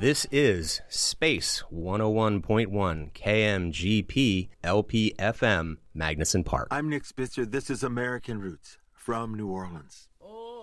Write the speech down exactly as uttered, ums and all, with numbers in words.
This is Space one oh one point one K M G P L P F M, Magnuson Park. I'm Nick Spitzer. This is American Roots from New Orleans.